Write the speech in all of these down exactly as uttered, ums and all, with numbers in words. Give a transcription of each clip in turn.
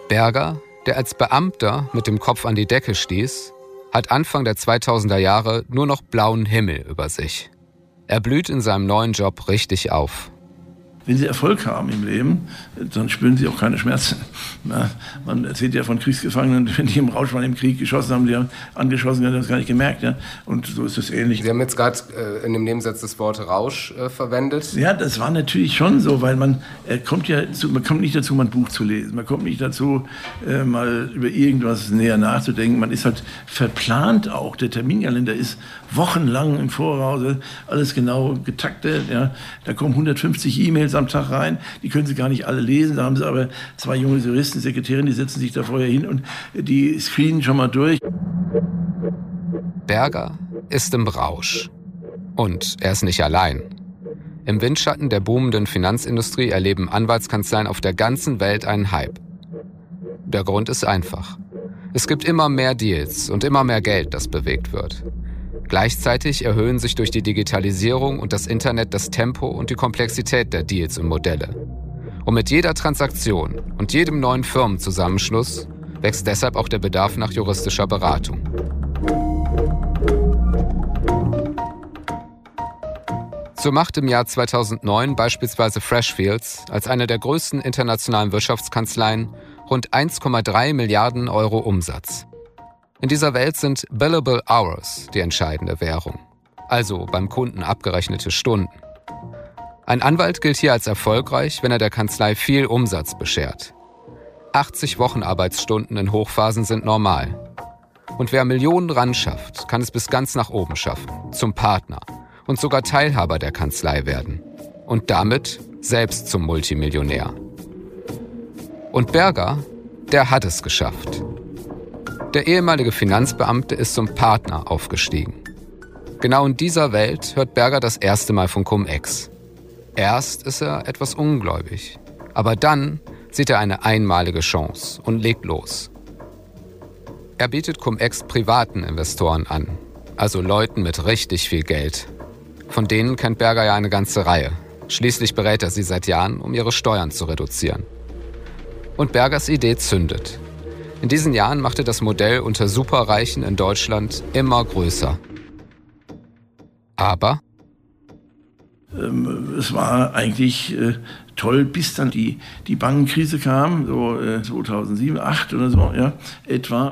Berger, der als Beamter mit dem Kopf an die Decke stieß, hat Anfang der zweitausender Jahre nur noch blauen Himmel über sich. Er blüht in seinem neuen Job richtig auf. Wenn Sie Erfolg haben im Leben, dann spüren Sie auch keine Schmerzen. Na, man erzählt ja von Kriegsgefangenen, wenn die im Rausch waren im Krieg geschossen haben, die haben angeschossen, die haben das gar nicht gemerkt. Ja? Und so ist es ähnlich. Sie haben jetzt gerade äh, in dem Nebensatz das Wort Rausch äh, verwendet. Ja, das war natürlich schon so, weil man äh, kommt ja zu, man kommt nicht dazu, mal ein Buch zu lesen. Man kommt nicht dazu, äh, mal über irgendwas näher nachzudenken. Man ist halt verplant auch. Der Terminkalender ist wochenlang im Voraus, alles genau getaktet. Ja? Da kommen hundertfünfzig E-Mails am Tag rein, die können Sie gar nicht alle lesen, da haben Sie aber zwei junge Juristen, Sekretärinnen, die setzen sich da vorher hin und die screenen schon mal durch. Berger ist im Rausch. Und er ist nicht allein. Im Windschatten der boomenden Finanzindustrie erleben Anwaltskanzleien auf der ganzen Welt einen Hype. Der Grund ist einfach. Es gibt immer mehr Deals und immer mehr Geld, das bewegt wird. Gleichzeitig erhöhen sich durch die Digitalisierung und das Internet das Tempo und die Komplexität der Deals und Modelle. Und mit jeder Transaktion und jedem neuen Firmenzusammenschluss wächst deshalb auch der Bedarf nach juristischer Beratung. So macht im Jahr zweitausendneun beispielsweise Freshfields als eine der größten internationalen Wirtschaftskanzleien rund eins Komma drei Milliarden Euro Umsatz. In dieser Welt sind Billable Hours die entscheidende Währung, also beim Kunden abgerechnete Stunden. Ein Anwalt gilt hier als erfolgreich, wenn er der Kanzlei viel Umsatz beschert. achtzig Wochenarbeitsstunden in Hochphasen sind normal. Und wer Millionen ran schafft, kann es bis ganz nach oben schaffen, zum Partner und sogar Teilhaber der Kanzlei werden. Und damit selbst zum Multimillionär. Und Berger, der hat es geschafft. Der ehemalige Finanzbeamte ist zum Partner aufgestiegen. Genau in dieser Welt hört Berger das erste Mal von Cum-Ex. Erst ist er etwas ungläubig, aber dann sieht er eine einmalige Chance und legt los. Er bietet Cum-Ex privaten Investoren an, also Leuten mit richtig viel Geld. Von denen kennt Berger ja eine ganze Reihe. Schließlich berät er sie seit Jahren, um ihre Steuern zu reduzieren. Und Bergers Idee zündet. In diesen Jahren machte das Modell unter Superreichen in Deutschland immer größer. Aber ähm, es war eigentlich äh, toll, bis dann die, die Bankenkrise kam, so äh, zweitausendsieben, zweitausendachtzehn oder so, ja, etwa.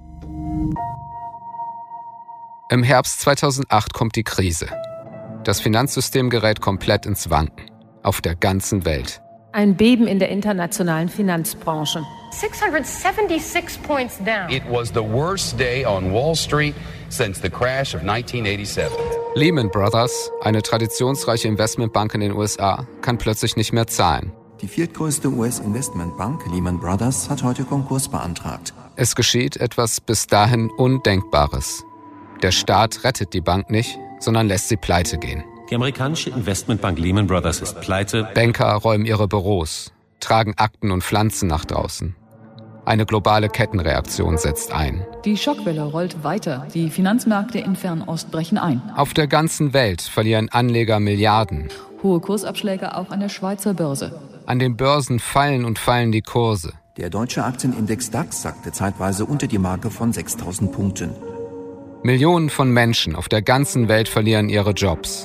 Im Herbst zweitausendacht kommt die Krise. Das Finanzsystem gerät komplett ins Wanken. Auf der ganzen Welt. Ein Beben in der internationalen Finanzbranche. six hundred seventy-six points down. It was the worst day on Wall Street since the crash of nineteen eighty-seven. Lehman Brothers, eine traditionsreiche Investmentbank in den U S A, kann plötzlich nicht mehr zahlen. Die viertgrößte U S-Investmentbank Lehman Brothers hat heute Konkurs beantragt. Es geschieht etwas bis dahin Undenkbares. Der Staat rettet die Bank nicht, sondern lässt sie pleite gehen. Die amerikanische Investmentbank Lehman Brothers ist pleite. Banker räumen ihre Büros, tragen Akten und Pflanzen nach draußen. Eine globale Kettenreaktion setzt ein. Die Schockwelle rollt weiter. Die Finanzmärkte in Fernost brechen ein. Auf der ganzen Welt verlieren Anleger Milliarden. Hohe Kursabschläge auch an der Schweizer Börse. An den Börsen fallen und fallen die Kurse. Der deutsche Aktienindex DAX sackte zeitweise unter die Marke von sechstausend Punkten. Millionen von Menschen auf der ganzen Welt verlieren ihre Jobs.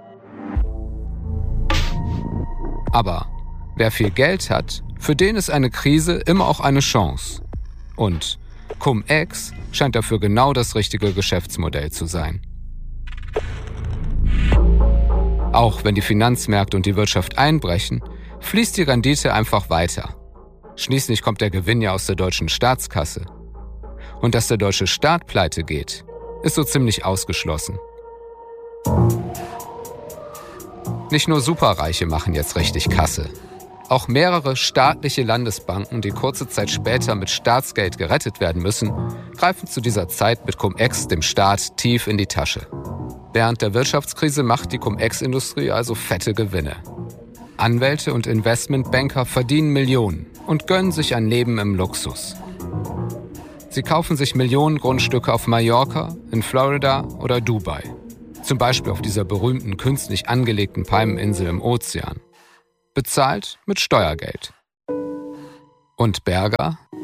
Aber wer viel Geld hat, für den ist eine Krise immer auch eine Chance. Und Cum-Ex scheint dafür genau das richtige Geschäftsmodell zu sein. Auch wenn die Finanzmärkte und die Wirtschaft einbrechen, fließt die Rendite einfach weiter. Schließlich kommt der Gewinn ja aus der deutschen Staatskasse. Und dass der deutsche Staat pleite geht, ist so ziemlich ausgeschlossen. Nicht nur Superreiche machen jetzt richtig Kasse. Auch mehrere staatliche Landesbanken, die kurze Zeit später mit Staatsgeld gerettet werden müssen, greifen zu dieser Zeit mit Cum-Ex dem Staat tief in die Tasche. Während der Wirtschaftskrise macht die Cum-Ex-Industrie also fette Gewinne. Anwälte und Investmentbanker verdienen Millionen und gönnen sich ein Leben im Luxus. Sie kaufen sich Millionen Grundstücke auf Mallorca, in Florida oder Dubai. Zum Beispiel auf dieser berühmten künstlich angelegten Palmeninsel im Ozean. Bezahlt mit Steuergeld. Und Berger?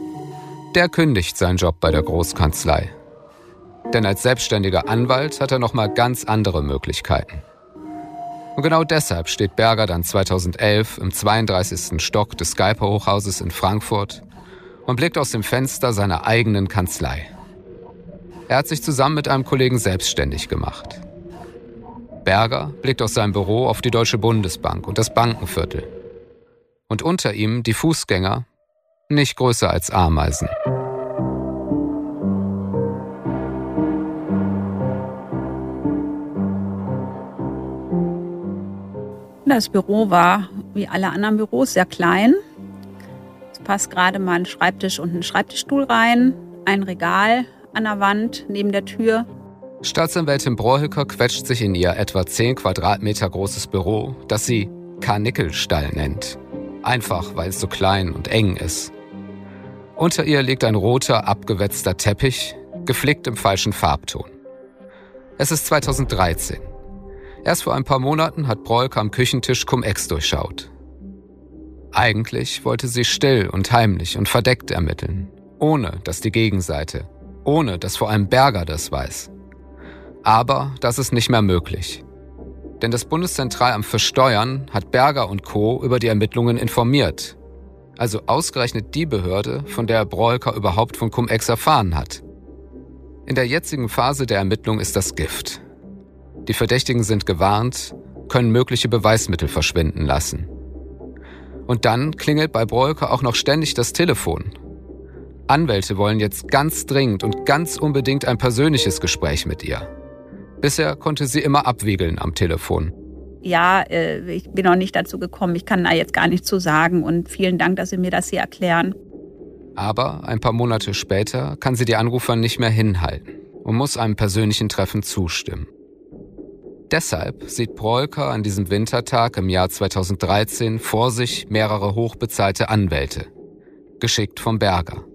Der kündigt seinen Job bei der Großkanzlei. Denn als selbstständiger Anwalt hat er nochmal ganz andere Möglichkeiten. Und genau deshalb steht Berger dann zweitausendelf im zweiunddreißigsten Stock des Skype-Hochhauses in Frankfurt und blickt aus dem Fenster seiner eigenen Kanzlei. Er hat sich zusammen mit einem Kollegen selbstständig gemacht. Berger blickt aus seinem Büro auf die Deutsche Bundesbank und das Bankenviertel. Und unter ihm die Fußgänger, nicht größer als Ameisen. Das Büro war, wie alle anderen Büros, sehr klein. Es passt gerade mal ein Schreibtisch und ein Schreibtischstuhl rein, ein Regal an der Wand neben der Tür. Staatsanwältin Brohülker quetscht sich in ihr etwa zehn Quadratmeter großes Büro, das sie Karnickelstall nennt. Einfach, weil es so klein und eng ist. Unter ihr liegt ein roter, abgewetzter Teppich, geflickt im falschen Farbton. Es ist zweitausenddreizehn. Erst vor ein paar Monaten hat Brohülker am Küchentisch Cum-Ex durchschaut. Eigentlich wollte sie still und heimlich und verdeckt ermitteln, ohne dass die Gegenseite, ohne dass vor allem Berger das weiß. Aber das ist nicht mehr möglich. Denn das Bundeszentralamt für Steuern hat Berger und Co. über die Ermittlungen informiert. Also ausgerechnet die Behörde, von der Brohülker überhaupt von Cum-Ex erfahren hat. In der jetzigen Phase der Ermittlung ist das Gift. Die Verdächtigen sind gewarnt, können mögliche Beweismittel verschwinden lassen. Und dann klingelt bei Brohülker auch noch ständig das Telefon. Anwälte wollen jetzt ganz dringend und ganz unbedingt ein persönliches Gespräch mit ihr. Bisher konnte sie immer abwiegeln am Telefon. Ja, äh, ich bin noch nicht dazu gekommen, ich kann da jetzt gar nichts zu sagen und vielen Dank, dass Sie mir das hier erklären. Aber ein paar Monate später kann sie die Anrufer nicht mehr hinhalten und muss einem persönlichen Treffen zustimmen. Deshalb sieht Brohülker an diesem Wintertag im Jahr zweitausenddreizehn vor sich mehrere hochbezahlte Anwälte, geschickt vom Berger.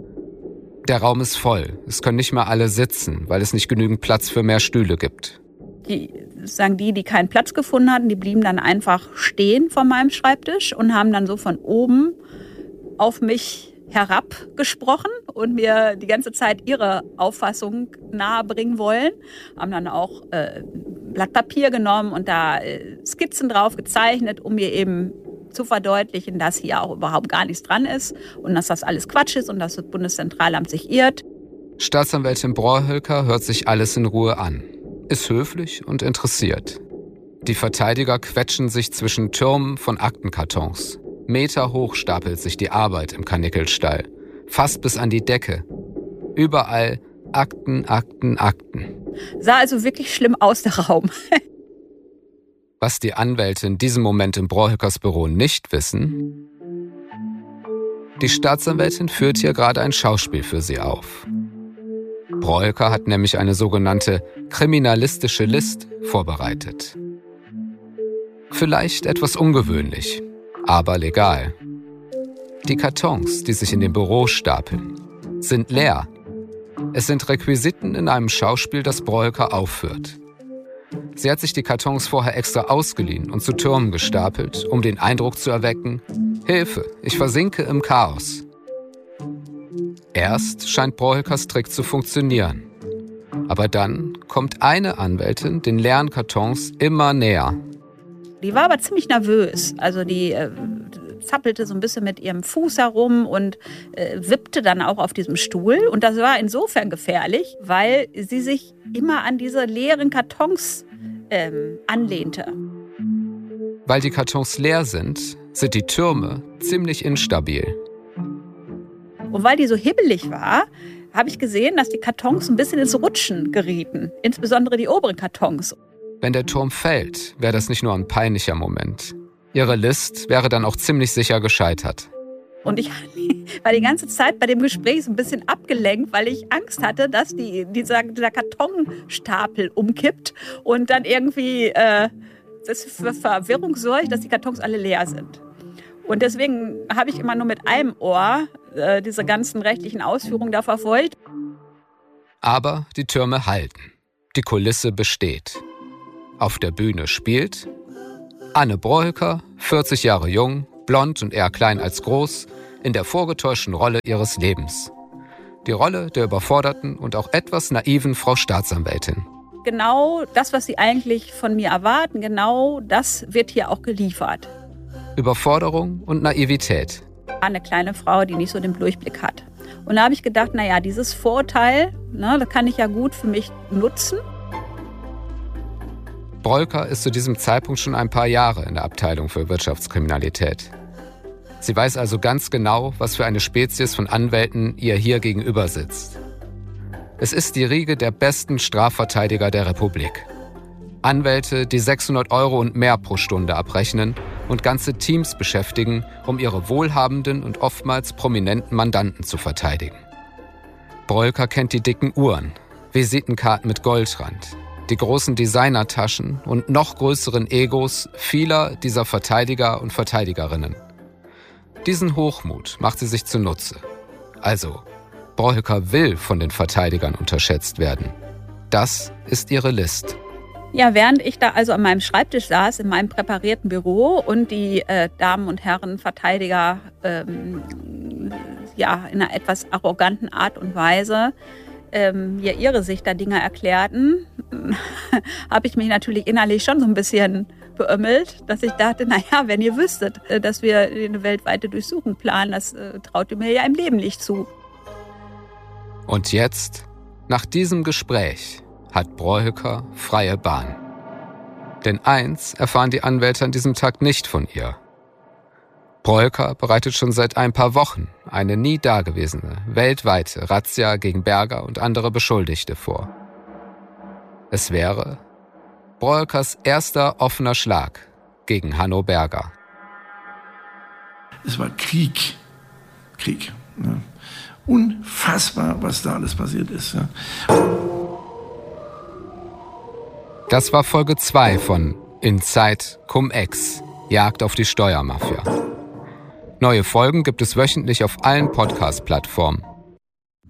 Der Raum ist voll, es können nicht mehr alle sitzen, weil es nicht genügend Platz für mehr Stühle gibt. Die, sagen die, die keinen Platz gefunden hatten, die blieben dann einfach stehen vor meinem Schreibtisch und haben dann so von oben auf mich herabgesprochen und mir die ganze Zeit ihre Auffassung nahebringen wollen. Haben dann auch äh, Blatt Papier genommen und da äh, Skizzen drauf gezeichnet, um mir eben zu verdeutlichen, dass hier auch überhaupt gar nichts dran ist und dass das alles Quatsch ist und dass das Bundeszentralamt sich irrt. Staatsanwältin Brohülker hört sich alles in Ruhe an, ist höflich und interessiert. Die Verteidiger quetschen sich zwischen Türmen von Aktenkartons. Meter hoch stapelt sich die Arbeit im Karnickelstall, fast bis an die Decke. Überall Akten, Akten, Akten. Sah also wirklich schlimm aus, der Raum. Was die Anwälte in diesem Moment im Brohülkers Büro nicht wissen: Die Staatsanwältin führt hier gerade ein Schauspiel für sie auf. Brohülker hat nämlich eine sogenannte kriminalistische List vorbereitet. Vielleicht etwas ungewöhnlich, aber legal. Die Kartons, die sich in dem Büro stapeln, sind leer. Es sind Requisiten in einem Schauspiel, das Brohülker aufführt. Sie hat sich die Kartons vorher extra ausgeliehen und zu Türmen gestapelt, um den Eindruck zu erwecken: Hilfe, ich versinke im Chaos. Erst scheint Brohülkers Trick zu funktionieren. Aber dann kommt eine Anwältin den leeren Kartons immer näher. Die war aber ziemlich nervös. Also die äh, zappelte so ein bisschen mit ihrem Fuß herum und äh, wippte dann auch auf diesem Stuhl. Und das war insofern gefährlich, weil sie sich immer an diese leeren Kartons ähm, anlehnte. Weil die Kartons leer sind, sind die Türme ziemlich instabil. Und weil die so hibbelig war, habe ich gesehen, dass die Kartons ein bisschen ins Rutschen gerieten. Insbesondere die oberen Kartons. Wenn der Turm fällt, wäre das nicht nur ein peinlicher Moment. Ihre List wäre dann auch ziemlich sicher gescheitert. Und ich war die ganze Zeit bei dem Gespräch so ein bisschen abgelenkt, weil ich Angst hatte, dass die, dieser, dieser Kartonstapel umkippt und dann irgendwie äh, das für Verwirrung sorgt, dass die Kartons alle leer sind. Und deswegen habe ich immer nur mit einem Ohr äh, diese ganzen rechtlichen Ausführungen da verfolgt. Aber die Türme halten. Die Kulisse besteht. Auf der Bühne spielt Anne Brohülker, vierzig Jahre jung, blond und eher klein als groß, in der vorgetäuschten Rolle ihres Lebens. Die Rolle der überforderten und auch etwas naiven Frau Staatsanwältin. Genau das, was Sie eigentlich von mir erwarten, genau das wird hier auch geliefert. Überforderung und Naivität. Eine kleine Frau, die nicht so den Durchblick hat. Und da habe ich gedacht, naja, dieses Vorurteil, ne, das kann ich ja gut für mich nutzen. Brolker ist zu diesem Zeitpunkt schon ein paar Jahre in der Abteilung für Wirtschaftskriminalität. Sie weiß also ganz genau, was für eine Spezies von Anwälten ihr hier gegenüber sitzt. Es ist die Riege der besten Strafverteidiger der Republik. Anwälte, die sechshundert Euro und mehr pro Stunde abrechnen und ganze Teams beschäftigen, um ihre wohlhabenden und oftmals prominenten Mandanten zu verteidigen. Brolker kennt die dicken Uhren, Visitenkarten mit Goldrand, die großen Designertaschen und noch größeren Egos vieler dieser Verteidiger und Verteidigerinnen. Diesen Hochmut macht sie sich zunutze. Also, Brolker will von den Verteidigern unterschätzt werden. Das ist ihre List. Ja, während ich da also an meinem Schreibtisch saß, in meinem präparierten Büro und die äh, Damen und Herren Verteidiger ähm, ja, in einer etwas arroganten Art und Weise ähm, ja, ihre Sicht der Dinge erklärten, habe ich mich natürlich innerlich schon so ein bisschen beömmelt, dass ich dachte, naja, wenn ihr wüsstet, dass wir eine weltweite Durchsuchung planen, das äh, traut ihr mir ja im Leben nicht zu. Und jetzt, nach diesem Gespräch, hat Brolker freie Bahn. Denn eins erfahren die Anwälte an diesem Tag nicht von ihr. Brolker bereitet schon seit ein paar Wochen eine nie dagewesene, weltweite Razzia gegen Berger und andere Beschuldigte vor. Es wäre Brolkers erster offener Schlag gegen Hanno Berger. Es war Krieg. Krieg. Ne? Unfassbar, was da alles passiert ist. Ja. Das war Folge zwei von Inside Cum-Ex, Jagd auf die Steuermafia. Neue Folgen gibt es wöchentlich auf allen Podcast-Plattformen.